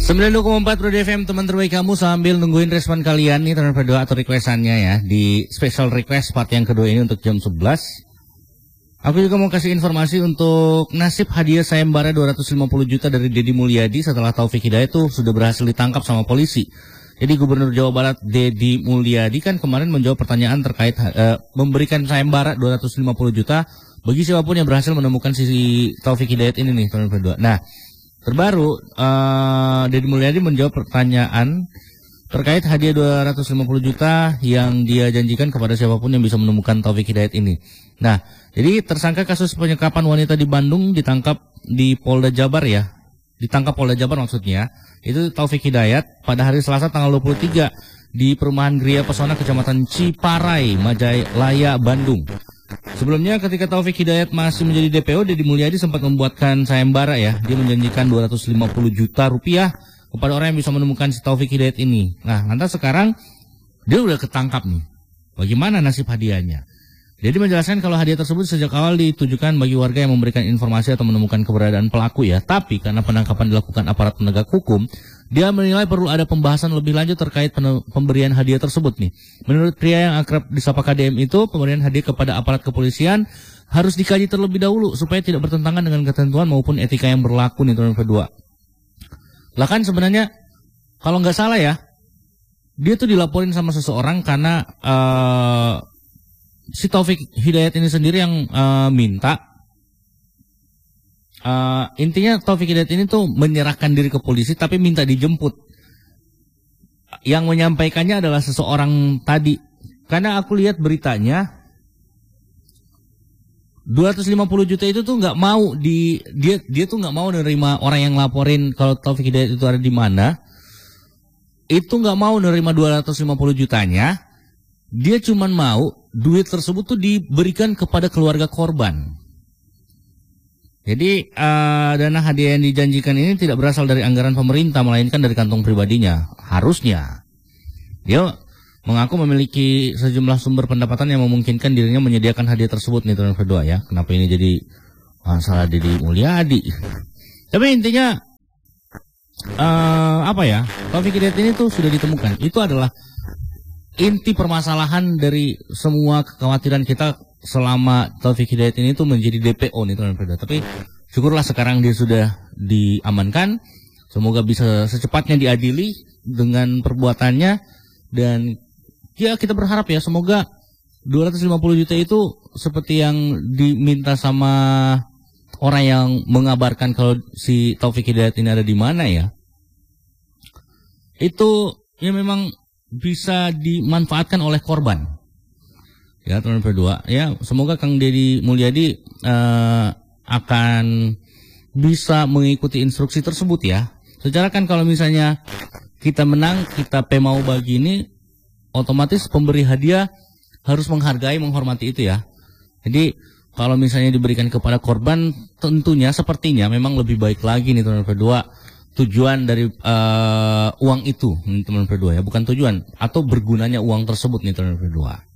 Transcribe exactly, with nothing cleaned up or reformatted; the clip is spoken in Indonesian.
sembilan puluh dua koma empat Pro F M, teman terbaik kamu, sambil nungguin respon kalian nih teman berdua atau requestannya ya di special request part yang kedua ini untuk jam sebelas. Aku juga mau kasih informasi untuk nasib hadiah sayembara dua ratus lima puluh juta dari Deddy Mulyadi setelah Taufik Hidayat tuh sudah berhasil ditangkap sama polisi. Jadi Gubernur Jawa Barat Deddy Mulyadi kan kemarin menjawab pertanyaan terkait uh, memberikan sayembara dua ratus lima puluh juta bagi siapapun yang berhasil menemukan sisi Taufik Hidayat ini nih teman berdua. Nah, terbaru, uh, Deddy Mulyadi menjawab pertanyaan terkait hadiah dua ratus lima puluh juta yang dia janjikan kepada siapapun yang bisa menemukan Taufik Hidayat ini. Nah, jadi tersangka kasus penyekapan wanita di Bandung ditangkap di Polda Jabar ya. Ditangkap Polda Jabar maksudnya. Itu Taufik Hidayat pada hari Selasa tanggal dua puluh tiga di Perumahan Gria Pesona Kecamatan Ciparai, Majalaya, Bandung. Sebelumnya ketika Taufik Hidayat masih menjadi D P O, Deddy Mulyadi sempat membuatkan sayembara ya. Dia menjanjikan dua ratus lima puluh juta rupiah kepada orang yang bisa menemukan si Taufik Hidayat ini. Nah, lantas sekarang dia udah ketangkap nih. Bagaimana nasib hadiahnya? Deddy menjelaskan kalau hadiah tersebut sejak awal ditujukan bagi warga yang memberikan informasi atau menemukan keberadaan pelaku ya. Tapi karena penangkapan dilakukan aparat penegak hukum, dia menilai perlu ada pembahasan lebih lanjut terkait pemberian hadiah tersebut nih. Menurut pria yang akrab disapa K D M itu, pemberian hadiah kepada aparat kepolisian harus dikaji terlebih dahulu supaya tidak bertentangan dengan ketentuan maupun etika yang berlaku nih teman kedua. Lah kan sebenarnya kalau nggak salah ya, dia tuh dilaporin sama seseorang karena uh, si Taufik Hidayat ini sendiri yang uh, minta. Uh, intinya Taufik Hidayat ini tuh menyerahkan diri ke polisi tapi minta dijemput. Yang menyampaikannya adalah seseorang tadi. Karena aku lihat beritanya dua ratus lima puluh juta itu tuh nggak mau di dia dia tuh nggak mau nerima orang yang laporin kalau Taufik Hidayat itu ada di mana. Itu nggak mau nerima dua ratus lima puluh jutanya. Dia cuma mau duit tersebut tuh diberikan kepada keluarga korban. Jadi uh, dana hadiah yang dijanjikan ini tidak berasal dari anggaran pemerintah, melainkan dari kantong pribadinya. Harusnya. Dia mengaku memiliki sejumlah sumber pendapatan yang memungkinkan dirinya menyediakan hadiah tersebut nih teman kedua ya. Kenapa ini jadi masalah Deddy Mulyadi? Tapi intinya uh, apa ya? Taufik Hidayat ini tuh sudah ditemukan. Itu adalah inti permasalahan dari semua kekhawatiran kita selama Taufik Hidayat ini tuh menjadi D P O nih teman-teman. Tapi syukurlah sekarang dia sudah diamankan. Semoga bisa secepatnya diadili dengan perbuatannya. Dan ya kita berharap ya semoga dua ratus lima puluh juta itu seperti yang diminta sama orang yang mengabarkan kalau si Taufik Hidayat ini ada di mana ya. Itu ya memang bisa dimanfaatkan oleh korban. Ya teman berdua. Ya semoga Kang Deddy Mulyadi uh, akan bisa mengikuti instruksi tersebut ya. Secara kan kalau misalnya kita menang, kita P mau bagi ini, otomatis pemberi hadiah harus menghargai, menghormati itu ya. Jadi kalau misalnya diberikan kepada korban, tentunya sepertinya memang lebih baik lagi nih teman berdua. Tujuan dari uh, uang itu teman berdua ya, bukan tujuan atau bergunanya uang tersebut nih teman berdua.